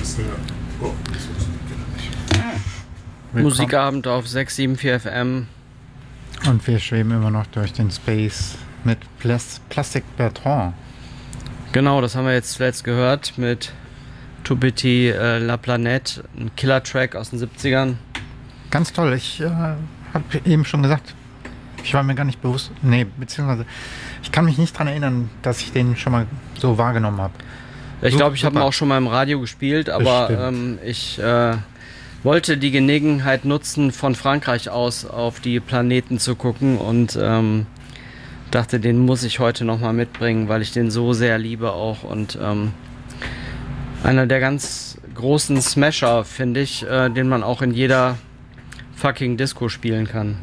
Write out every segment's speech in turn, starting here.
ist der... Oh, das funktioniert nicht. Musikabend auf 674 FM. Und wir schweben immer noch durch den Space mit Plastic Bertrand. Genau, das haben wir jetzt zuletzt gehört mit Tubiti La Planète, ein Killer-Track aus den 70ern. Ganz toll, ich habe eben schon gesagt, ich war mir gar nicht bewusst, beziehungsweise ich kann mich nicht daran erinnern, dass ich den schon mal so wahrgenommen habe. Ich glaube, ich habe ihn auch schon mal im Radio gespielt, aber ich wollte die Gelegenheit nutzen, von Frankreich aus auf die Planeten zu gucken und dachte, den muss ich heute nochmal mitbringen, weil ich den so sehr liebe auch und einer der ganz großen Smasher, finde ich, den man auch in jeder fucking Disco spielen kann.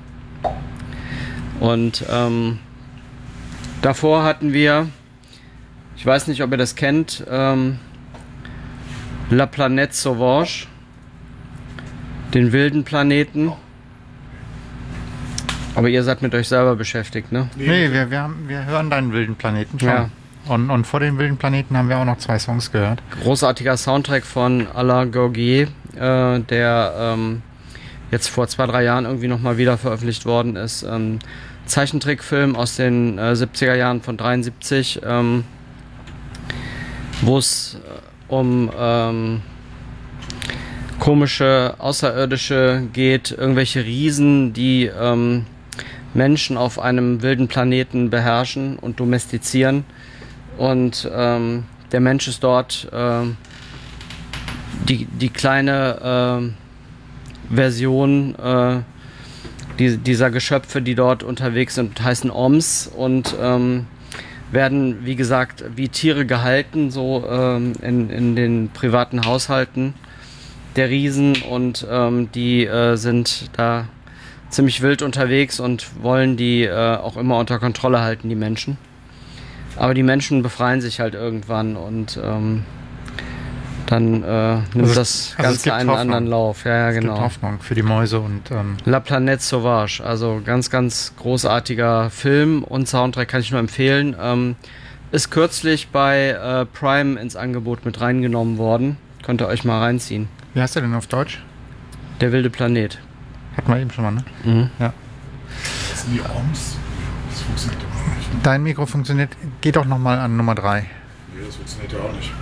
Und davor hatten wir, ich weiß nicht, ob ihr das kennt, La Planète Sauvage, den wilden Planeten. Aber ihr seid mit euch selber beschäftigt, ne? Nee, wir hören deinen wilden Planeten schon. Ja. Und vor den wilden Planeten haben wir auch noch 2 Songs gehört. Großartiger Soundtrack von Alain Goguier, der jetzt vor 2-3 Jahren irgendwie nochmal wieder veröffentlicht worden ist. Zeichentrickfilm aus den 70er Jahren von 73, wo es um komische Außerirdische geht, irgendwelche Riesen, die Menschen auf einem wilden Planeten beherrschen und domestizieren. Und der Mensch ist dort die kleine Version dieser Geschöpfe, die dort unterwegs sind, heißen Oms und werden, wie gesagt, wie Tiere gehalten, so in den privaten Haushalten der Riesen und die sind da ziemlich wild unterwegs und wollen die auch immer unter Kontrolle halten, die Menschen. Aber die Menschen befreien sich halt irgendwann und dann nimmt das Ganze einen anderen Lauf. Ja, genau. Es gibt Hoffnung für die Mäuse und La Planète Sauvage, also ganz, ganz großartiger Film und Soundtrack, kann ich nur empfehlen. Ist kürzlich bei Prime ins Angebot mit reingenommen worden. Könnt ihr euch mal reinziehen. Wie heißt der denn auf Deutsch? Der wilde Planet. Hatten wir eben schon mal, ne? Mhm. Ja. Das sind die Oms. Das funktioniert doch nicht. Dein Mikro funktioniert. Geht doch nochmal an Nummer 3. Nee, das funktioniert ja auch nicht.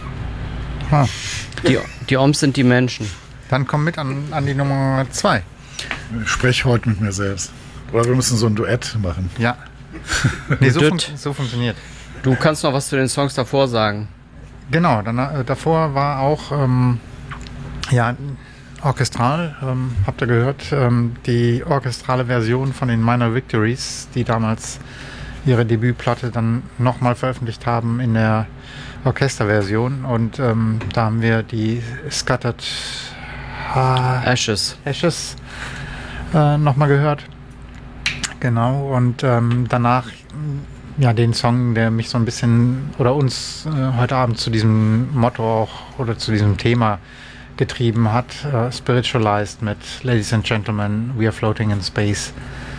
Die Oms sind die Menschen. Dann komm mit an die Nummer 2. Ich spreche heute mit mir selbst. Oder wir müssen so ein Duett machen. Ja. Nee, so funktioniert. Du kannst noch was zu den Songs davor sagen. Genau, davor war auch orchestral, habt ihr gehört, die orchestrale Version von den Minor Victories, die damals ihre Debütplatte dann nochmal veröffentlicht haben in der Orchesterversion und da haben wir die Scattered Ashes nochmal gehört. Genau, und danach den Song, der mich so ein bisschen oder uns heute Abend zu diesem Motto auch oder zu diesem Thema getrieben hat, Spiritualized mit Ladies and Gentlemen, We Are Floating in Space.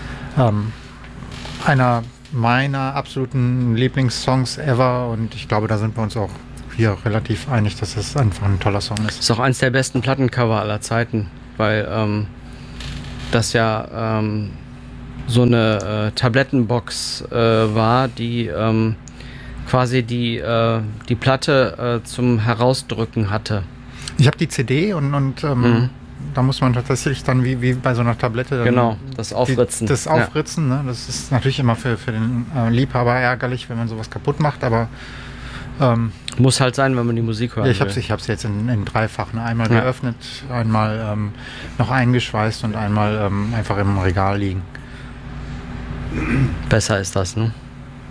Einer meiner absoluten Lieblingssongs ever und ich glaube, da sind wir uns auch hier relativ einig, dass das einfach ein toller Song ist. Ist auch eins der besten Plattencover aller Zeiten, weil das ja so eine Tablettenbox war, die quasi die Platte zum Herausdrücken hatte. Ich habe die CD und da muss man tatsächlich dann wie bei so einer Tablette genau, das Aufritzen. Das Aufritzen, ne? Das ist natürlich immer für den Liebhaber ärgerlich, wenn man sowas kaputt macht, aber muss halt sein, wenn man die Musik hört. Ich habe es jetzt in dreifachen, einmal geöffnet, einmal noch eingeschweißt und einmal einfach im Regal liegen. Besser ist das, ne?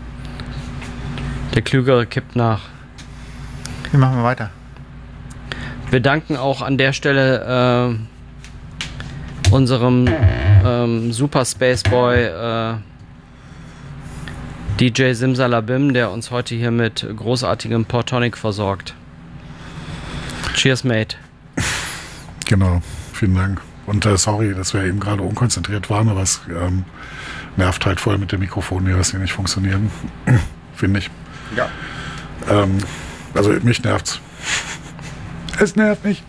Der Klügere kippt nach. Wie machen wir weiter? Wir danken auch an der Stelle unserem Super Space Boy DJ Simsalabim, der uns heute hier mit großartigem Portonic versorgt. Cheers, mate. Genau, vielen Dank. Und sorry, dass wir eben gerade unkonzentriert waren, aber es nervt halt voll mit dem Mikrofon hier, dass die nicht funktionieren. Finde ich. Ja. Also mich nervt's. Es nervt mich.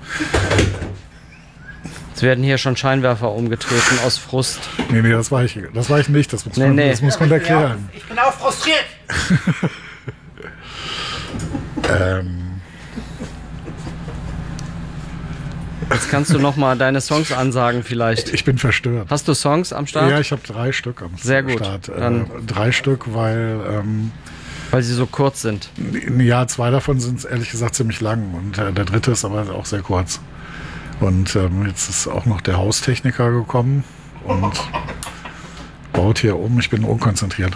Es werden hier schon Scheinwerfer umgetreten aus Frust. Nee, das war ich nicht. Das muss man erklären. Ich bin auch frustriert. Jetzt kannst du noch mal deine Songs ansagen vielleicht. Ich bin verstört. Hast du Songs am Start? Ja, ich habe 3 Stück am Sehr gut. Start. 3 Stück, weil sie so kurz sind. Ja, 2 davon sind ehrlich gesagt ziemlich lang und der dritte ist aber auch sehr kurz. Und jetzt ist auch noch der Haustechniker gekommen und baut hier um. Ich bin unkonzentriert.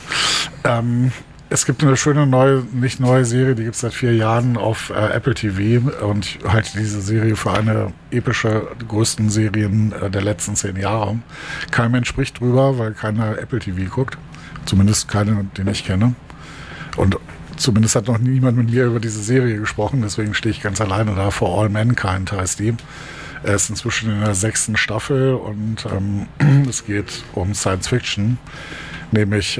Es gibt eine schöne neue Serie, die gibt es seit 4 Jahren auf Apple TV und ich halte diese Serie für eine epische, größten Serien der letzten 10 Jahre. Kein Mensch spricht drüber, weil keiner Apple TV guckt. Zumindest keiner, den ich kenne. Und zumindest hat noch niemand mit mir über diese Serie gesprochen, deswegen stehe ich ganz alleine da. For All Mankind heißt die. Er ist inzwischen in der 6. Staffel und es geht um Science Fiction, nämlich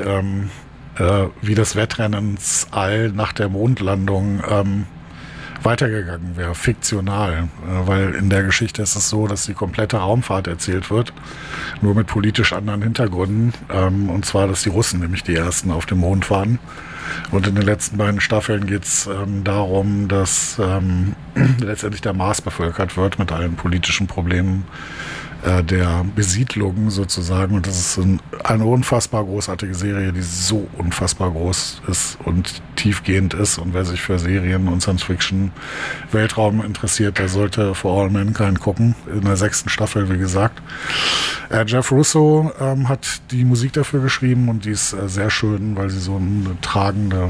wie das Wettrennen ins All nach der Mondlandung weitergegangen wäre, fiktional. Weil in der Geschichte ist es so, dass die komplette Raumfahrt erzählt wird, nur mit politisch anderen Hintergründen. Und zwar, dass die Russen nämlich die ersten auf dem Mond waren. Und in den letzten beiden Staffeln geht es darum, dass letztendlich der Mars bevölkert wird mit allen politischen Problemen der Besiedlung sozusagen. Und das ist eine unfassbar großartige Serie, die so unfassbar groß ist und tiefgehend ist. Und wer sich für Serien und Science-Fiction, Weltraum interessiert, der sollte For All Mankind gucken. In der 6. Staffel, wie gesagt. Jeff Russo hat die Musik dafür geschrieben und die ist sehr schön, weil sie so eine tragende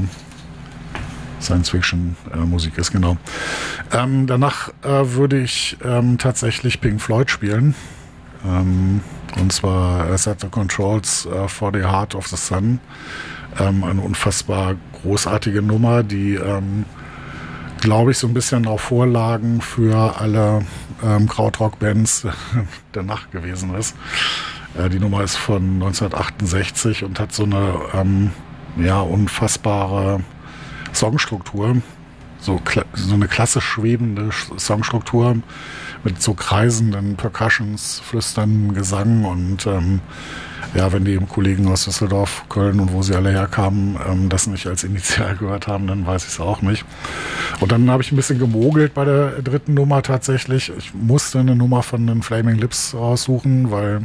Science-Fiction-Musik ist, genau. Danach würde ich tatsächlich Pink Floyd spielen. Und zwar Set the Controls for the Heart of the Sun. Eine unfassbar großartige Nummer, die, glaube ich, so ein bisschen auch Vorlagen für alle Krautrock-Bands der Nacht gewesen ist. Die Nummer ist von 1968 und hat so eine unfassbare Songstruktur. So eine klassisch schwebende Songstruktur mit so kreisenden Percussions, flüsternden Gesang und wenn die Kollegen aus Düsseldorf, Köln und wo sie alle herkamen, das nicht als Initial gehört haben, dann weiß ich es auch nicht. Und dann habe ich ein bisschen gemogelt bei der 3. Nummer tatsächlich. Ich musste eine Nummer von den Flaming Lips raussuchen, weil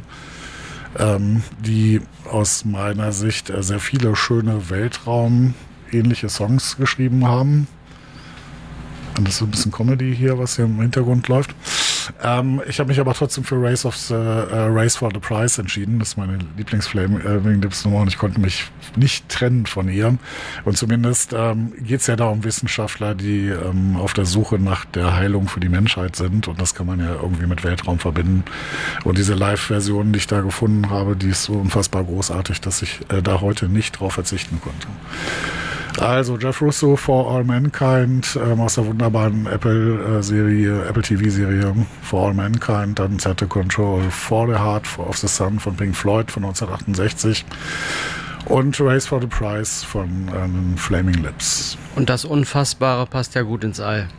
die aus meiner Sicht sehr viele schöne Weltraum-ähnliche Songs geschrieben haben. Und das ist so ein bisschen Comedy hier, was hier im Hintergrund läuft. Ich habe mich aber trotzdem für Race for the Prize entschieden. Das ist meine Lieblingsflaming Lips Nummer und ich konnte mich nicht trennen von ihr. Und zumindest geht es ja da um Wissenschaftler, die auf der Suche nach der Heilung für die Menschheit sind. Und das kann man ja irgendwie mit Weltraum verbinden. Und diese Live-Version, die ich da gefunden habe, die ist so unfassbar großartig, dass ich da heute nicht drauf verzichten konnte. Also Jeff Russo, For All Mankind, aus der wunderbaren Apple TV-Serie For All Mankind, dann Set the Control for the Heart of the Sun von Pink Floyd von 1968 und Race for the Prize von Flaming Lips. Und das Unfassbare passt ja gut ins All.